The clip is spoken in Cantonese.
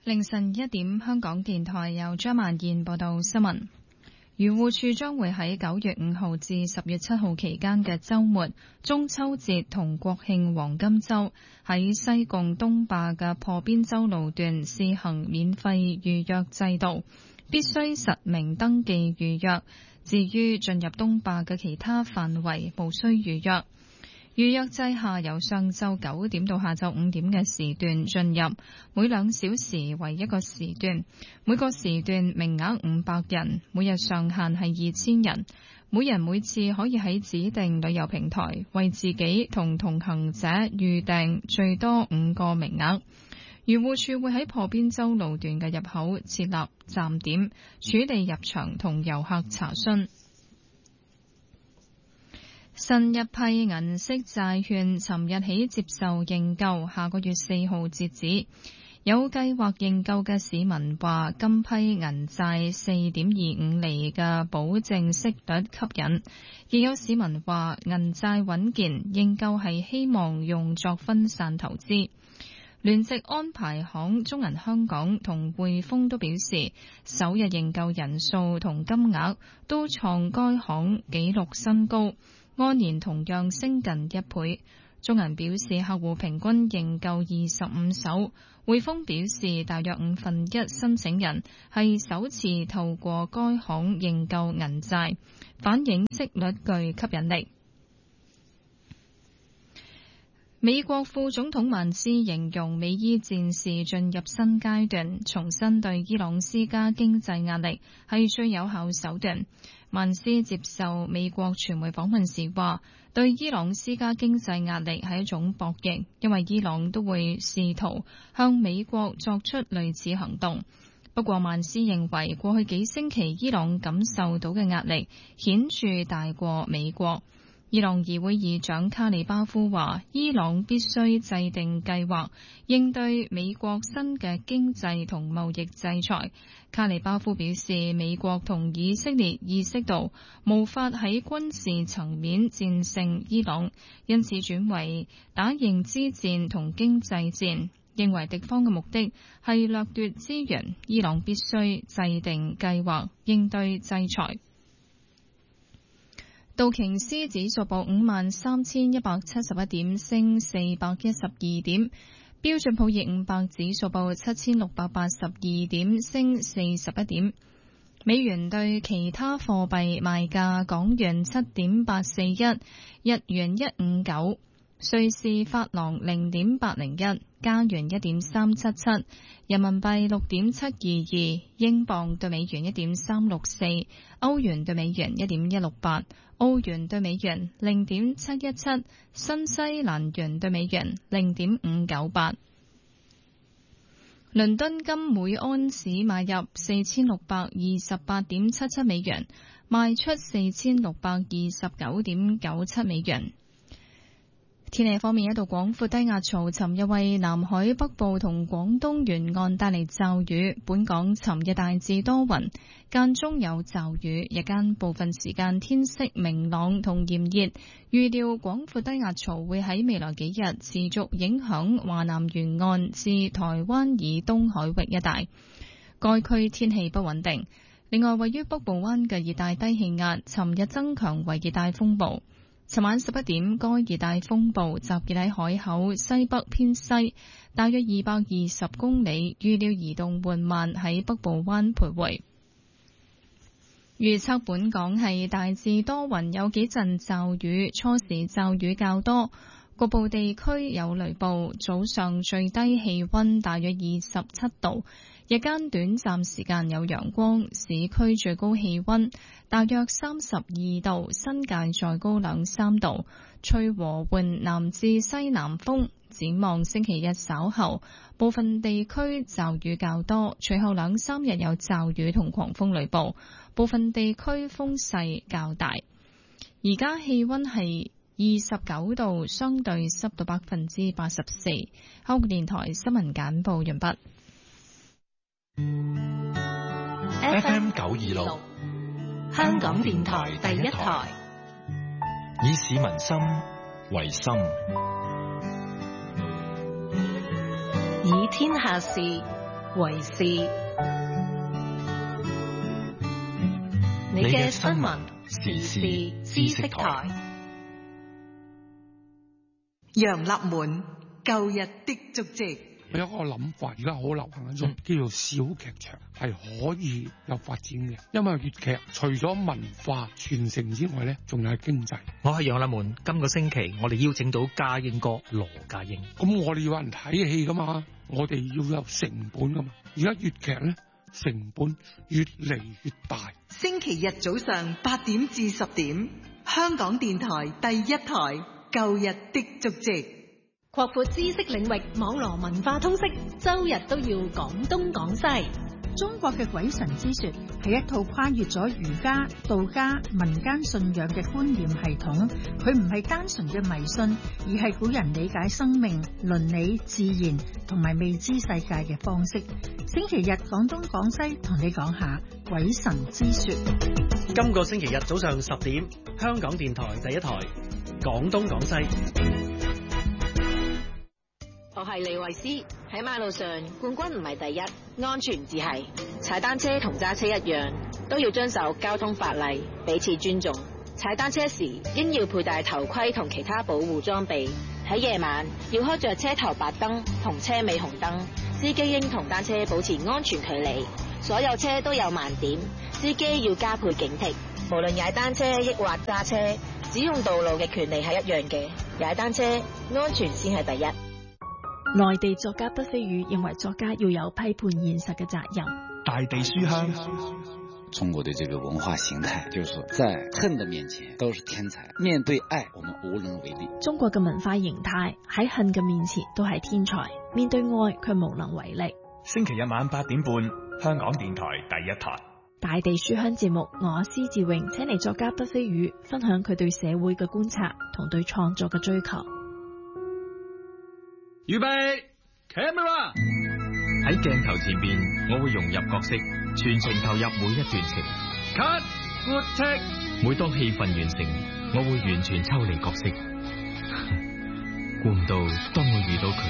凌晨1點，香港電台由張曼燕報道新聞。漁護署將會喺9月5號至10月7號期間嘅週末、中秋節同國慶黃金週，喺西貢東壩嘅破邊洲路段試行免費預約制度，必須實名登記預約。至於進入東壩嘅其他範圍，無需預約。預約制下，由上晝9點到下晝5點嘅時段進入，每2小時為一個時段，每個時段名額500人，每日上限係2000人，每人每次可以喺指定旅遊平台為自己同同行者預訂最多5個名額。漁護署會喺破邊洲路段嘅入口設立站點，處理入場同遊客查詢。新一批銀色債券尋日起接受認購，下個月4號截止。有計劃認購嘅市民話，今批銀債4.25厘嘅保證息率吸引，亦有市民話銀債穩健，認購係希望用作分散投資。聯席安排行中銀香港同匯豐都表示，首日認購人數同金額都創該行紀錄新高，按年同樣升近1倍。中銀表示客戶平均認購25手，匯豐表示大約1/5申請人係首次透過該行認購銀債，反映息率具吸引力。美國副總統曼斯形容美伊戰事進入新階段，重新對伊朗施加經濟壓力係最有效手段。曼斯接受美國傳媒訪問時話，對伊朗施加經濟壓力係一種博弈，因為伊朗都會試圖向美國作出類似行動。不過曼斯認為過去幾星期伊朗感受到嘅壓力顯著大過美國。伊朗議會議長卡里巴夫話，伊朗必須制定計劃應對美國新嘅經濟同貿易制裁。卡里巴夫表示，美國同以色列意識到無法喺軍事層面戰勝伊朗，因此轉為打認知戰同經濟戰，認為敵方嘅目的係掠奪資源，伊朗必須制定計劃應對制裁。道瓊斯指數報53,171點，升412點；標準普爾500指數報7,682點，升41點。美元對其他貨幣賣價：港元7.841，日元159，瑞士法郎0.801，加元1.377，人民幣6.722，英鎊對美元1.364，歐元對美元1.168，澳元對美元0.717，新西蘭元對美元0.598。倫敦金每安士買入4628.77美元，賣出4629.97美元。天氣方面，一道廣闊低壓槽尋日為南海北部同廣東沿岸帶嚟驟雨。本港尋日大致多雲，間中有驟雨，日間部分時間天色明朗同炎熱。預料廣闊低壓槽會喺未來幾日持續影響華南沿岸至台灣以東海域一帶，該區天氣不穩定。另外，位於北部灣嘅熱帶低氣壓尋日增強為熱帶風暴。尋晚11點，該熱帶風暴集結喺海口西北偏西，大約220公里，預料移動緩慢喺北部灣徘徊。預測本港係大致多雲，有幾陣驟雨，初時驟雨較多，局部地區有雷暴。早上最低氣溫大約27度，日間短暫時間有陽光，市區最高氣溫大約32度，新界再高2-3度，吹和緩南至西南風。展望星期日稍後，部分地區驟雨較多，隨後2-3日有驟雨同狂風雷暴，部分地區風勢較大。而家氣溫係29度，相對濕度84%。香港電台新聞簡報完畢。 FM 926，香港電台第一台，以市民心為心， 以天下事為事。你嘅新聞時事知識台。 楊立門舊日的足跡。 我有一個諗法，而家好流行一種叫做小劇場，係可以有發展嘅。因為粵劇除咗文化傳承之外咧，仲有經濟。 我係楊立門，今個星期我哋邀請到家英哥羅家英。 咁我哋要有人睇戲噶嘛，我哋要有成本噶嘛。而家粵劇咧成本越嚟越大。 星期日早上8點至10點，香港電台第一台舊日的足跡。 擴闊知識領域，網羅文化通識，周日都要講東講西。 中國嘅鬼神之說係一套跨越咗儒家、道家、民間信仰嘅觀念系統，佢唔係單純嘅迷信，而係古人理解生命、倫理、自然同埋未知世界嘅方式。星期日講東講西，同你講下鬼神之說。 今個星期日早上10點，香港電台第一台講東講西。 我係李慧詩，喺馬路上冠軍唔係第一，安全至係。踩單車同揸車一樣，都要遵守交通法例，彼此尊重。踩單車時應要佩戴頭盔同其他保護裝備。喺夜晚要開着車頭白燈同車尾紅燈，司機應同單車保持安全距離。所有車都有盲點，司機要加倍警惕。無論踩單車抑或揸車，使用道路嘅權利係一樣嘅。踩單車安全先係第一。 內地作家畢飛宇認為作家要有批判現實嘅責任。 大地書香。 中國的這個文化形態，就是在恨的面前都是天才，面對愛我們無能為力。 中國嘅文化形態喺恨嘅面前都係天才，面對愛卻無能為力。 星期日晚8點半，香港電台第一台。 大地書香節目，我施志榮請嚟作家畢飛宇分享佢對社會嘅觀察同對創作嘅追求。 預備 camera， 喺鏡頭前面我會融入角色，全程投入每一段情。cut good take， 每當戲份完成，我會完全抽離角色。估唔到當我遇到佢，